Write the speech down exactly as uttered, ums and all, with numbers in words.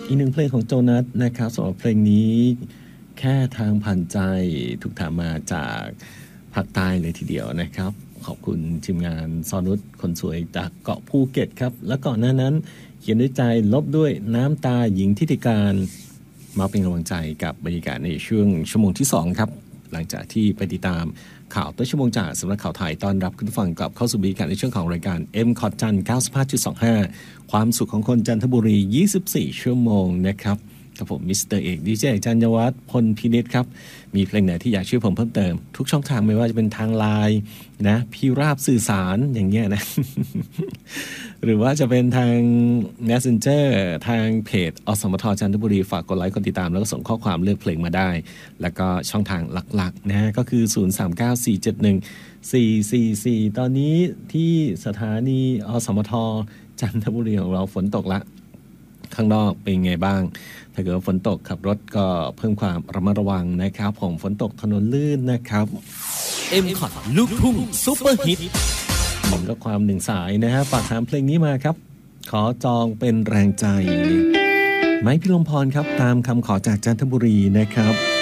อีกหนึ่งเพลงของโจนัสนะครับสำหรับเพลงนี้แค่ทางผ่านใจถูกถามมาจากภาคใต้เลยทีเดียวนะครับขอบคุณทีมงานซอนุชคนสวยจากเกาะภูเก็ตครับและก่อนหน้านั้นเขียนด้วยใจลบด้วยน้ำตาหญิงทิติการมาเป็นกำลังใจกับบรรยากาศในช่วงชั่วโมงที่สองครับหลังจากที่ไปติดตามข่าวต้นชั่วโมงจากสำนักข่าวไทยต้อนรับคุณผู้ฟังกลับเข้าสู่บรรยากาศในช่วงของรายการ M คอร์ดจันทร์ เก้าสิบห้าจุดสองห้า ความสุขของคนจันทบุรียี่สิบสี่ชั่วโมงนะครับกับผมมิสเตอร์เอกดีเจจันยวัฒน์พลพินิจครับมีเพลงไหนที่อยากช่วยผมเพิ่มเติมทุกช่องทางไม่ว่าจะเป็นทางไลน์นะพี่ราบสื่อสารอย่างเงี้ยนะ หรือว่าจะเป็นทาง Messenger ทางเพจอสมทจันทบุรีฝากกดไลค์กดติดตามแล้วก็ส่งข้อความเลือกเพลงมาได้แล้วก็ช่องทางหลักๆนะก็คือศูนย์ สาม เก้า สี่ เจ็ด หนึ่ง สี่ สี่ สี่ ตอนนี้ที่สถานีอสมทจันทบุรีของเราฝนตกละข้างนอกเป็นไงบ้างถ้าเกิดฝนตกขับรถก็เพิ่มความระมัดระวังนะครับผมฝนตกถนนลื่นนะครับ M คอร์ดลูกทุ่งซุปเปอร์ฮิตหนึ่งก็ความหนึ่งสายนะฮะฝากถามเพลงนี้มาครับขอจองเป็นแรงใจไม้พิรมพรครับตามคำขอจากจันทบุรีนะครับ